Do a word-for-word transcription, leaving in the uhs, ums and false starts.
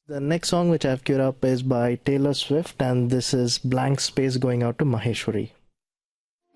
The next song which I've queued up is by Taylor Swift, and this is Blank Space, going out to Maheshwari.